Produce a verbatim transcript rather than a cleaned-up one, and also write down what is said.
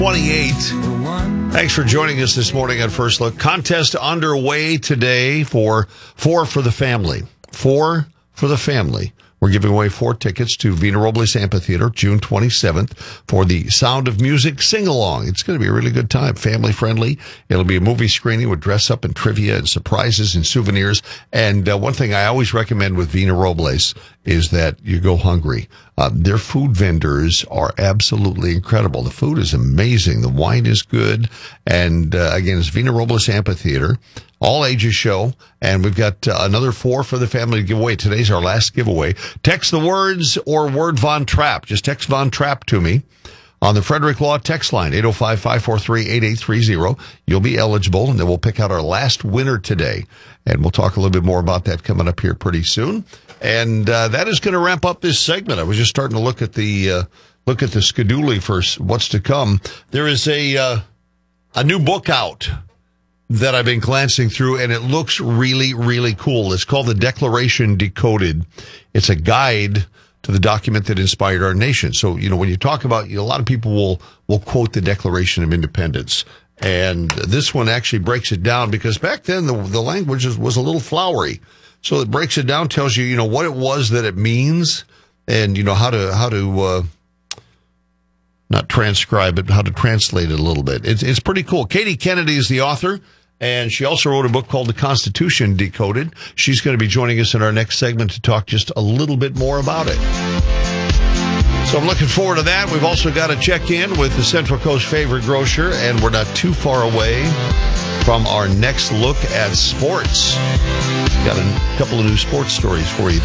twenty-eight. Thanks for joining us this morning on First Look. Contest underway today for Four for the Family. Four for the Family. We're giving away four tickets to Vina Robles Amphitheater, June twenty-seventh, for the Sound of Music sing-along. It's going to be a really good time, family-friendly. It'll be a movie screening with dress-up and trivia and surprises and souvenirs. And uh, one thing I always recommend with Vina Robles is that you go hungry. Uh, their food vendors are absolutely incredible. The food is amazing. The wine is good. And uh, again, it's Vina Robles Amphitheater. All ages show, and we've got uh, another four for the family to give away. Today's our last giveaway. Text the words or word Von Trapp. Just text Von Trapp to me on the Frederick Law text line, eight oh five, five four three, eight eight three oh. You'll be eligible, and then we'll pick out our last winner today. And we'll talk a little bit more about that coming up here pretty soon. And uh, that is going to wrap up this segment. I was just starting to look at the uh, look at the schedule for what's to come. There is a uh, a new book out that I've been glancing through, and it looks really, really cool. It's called The Declaration Decoded. It's a guide to the document that inspired our nation. So, you know, when you talk about, you know, a lot of people will, will quote the Declaration of Independence. And this one actually breaks it down because back then the, the language was, was a little flowery. So it breaks it down, tells you, you know, what it was that it means and, you know, how to, how to, uh, not transcribe it, but how to translate it a little bit. It's, it's pretty cool. Katie Kennedy is the author. And she also wrote a book called The Constitution Decoded. She's going to be joining us in our next segment to talk just a little bit more about it. So I'm looking forward to that. We've also got to check in with the Central Coast favorite grocer, and we're not too far away from our next look at sports. Got a couple of new sports stories for you.